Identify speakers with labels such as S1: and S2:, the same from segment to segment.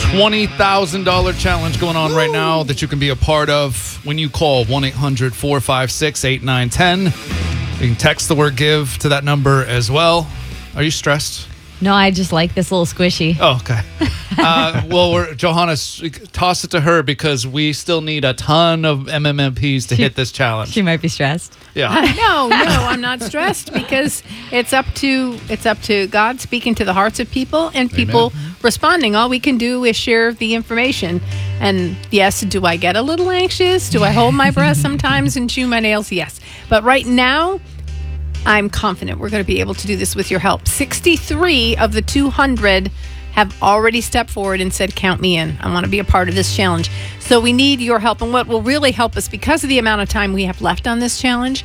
S1: $20,000 challenge going on right now that you can be a part of when you call 1-800-456-8910. You can text the word give to that number as well. Are you stressed?
S2: No, I just like this little squishy.
S1: Oh, okay. Johanna, toss it to her because we still need a ton of MMMPs to hit this challenge.
S2: She might be stressed.
S1: Yeah.
S3: No, I'm not stressed because it's up to God speaking to the hearts of people and people responding. All we can do is share the information. And yes, do I get a little anxious? Do I hold my breath sometimes and chew my nails? Yes. But right now, I'm confident we're going to be able to do this with your help. 63 of the 200 have already stepped forward and said, count me in. I want to be a part of this challenge. So we need your help. And what will really help us, because of the amount of time we have left on this challenge,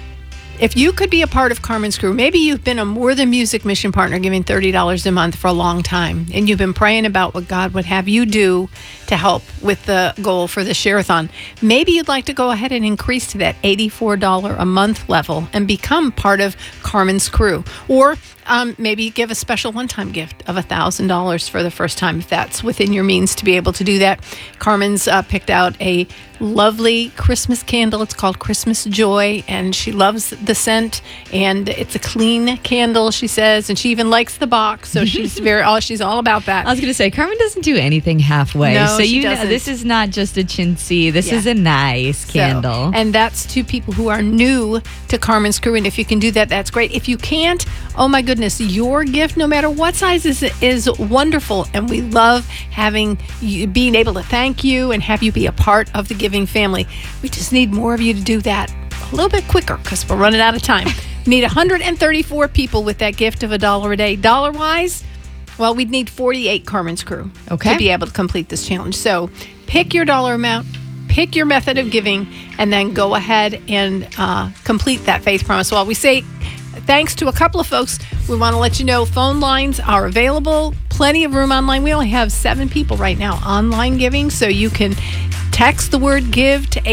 S3: if you could be a part of Carmen's Crew, maybe you've been a More Than Music mission partner giving $30 a month for a long time, and you've been praying about what God would have you do to help with the goal for the Share-a-thon. Maybe you'd like to go ahead and increase to that $84 a month level and become part of Carmen's Crew. Or maybe give a special one-time gift of $1,000 for the first time, if that's within your means to be able to do that. Carmen's picked out a lovely Christmas candle. It's called Christmas Joy, and she loves the scent, and it's a clean candle, she says, and she even likes the box, so she's she's all about that.
S2: I was going to say, Carmen doesn't do anything halfway.
S3: No,
S2: so
S3: she doesn't.
S2: This is not just a chintzy. This is a nice candle.
S3: And that's to people who are new to Carmen's Crew, and if you can do that, that's great. If you can't, oh my goodness, your gift, no matter what size, is wonderful, and we love having you, being able to thank you and have you be a part of the giving family. We just need more of you to do that a little bit quicker because we're running out of time. We need 134 people with that gift of $1 a day. Dollar-wise, well, we'd need 48 Carmen's Crew to be able to complete this challenge. So pick your dollar amount, pick your method of giving, and then go ahead and complete that faith promise. While we say thanks to a couple of folks, we want to let you know phone lines are available. Plenty of room online. We only have 7 people right now online giving, so you can text the word give to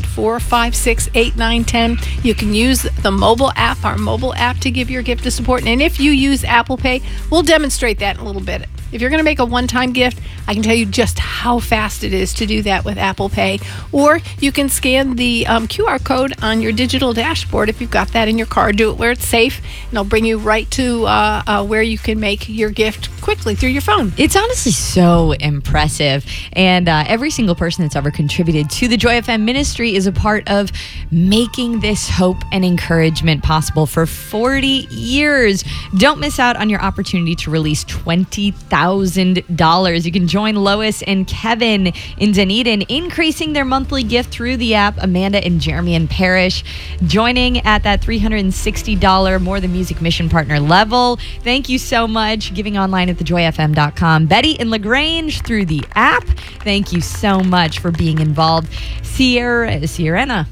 S3: 800-456-8910. You can use the mobile app, our mobile app, to give your gift of support. And if you use Apple Pay, we'll demonstrate that in a little bit. If you're going to make a one-time gift, I can tell you just how fast it is to do that with Apple Pay. Or you can scan the QR code on your digital dashboard if you've got that in your car. Do it where it's safe, and it'll bring you right to where you can make your gift quickly through your phone.
S2: It's honestly so impressive. And every single person that's ever contributed to the Joy FM ministry is a part of making this hope and encouragement possible for 40 years. Don't miss out on your opportunity to release $20,000. You can join Lois and Kevin in Dunedin, increasing their monthly gift through the app. Amanda and Jeremy in Parrish joining at that $360 More Than Music mission partner level. Thank you so much. Giving online at thejoyfm.com. Betty in LaGrange through the app. Thank you so much for being involved. Sierena.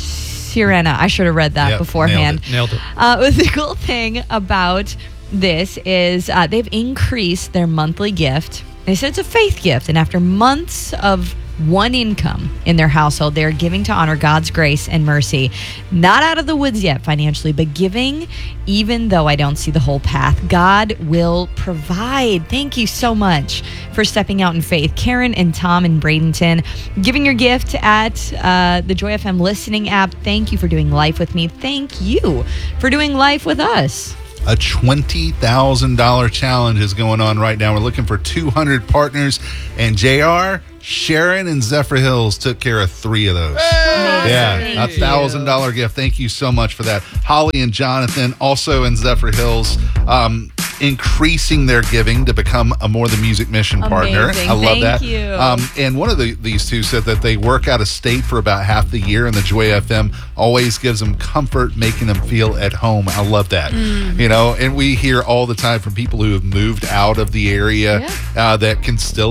S2: I should have read that beforehand.
S1: Nailed it.
S2: The cool thing about this is they've increased their monthly gift. They said it's a faith gift, and after months of one income in their household, they're giving to honor God's grace and mercy. Not out of the woods yet financially, but giving even though I don't see the whole path. God will provide. Thank you so much for stepping out in faith. Karen and Tom in Bradenton, giving your gift at the Joy FM listening app. Thank you for doing life with me. Thank you for doing life with us.
S4: A $20,000 challenge is going on right now. We're looking for 200 partners. And JR, Sharon, and Zephyr Hills took care of 3 of those.
S1: Hey!
S4: Yeah, a $1,000 gift. Thank you so much for that. Holly and Jonathan, also in Zephyr Hills, increasing their giving to become a More Than Music mission partner. I love that.
S2: Thank you.
S4: And one of these two said that they work out of state for about half the year, and the Joy FM always gives them comfort, making them feel at home. I love that. You know, and we hear all the time from people who have moved out of the area that can still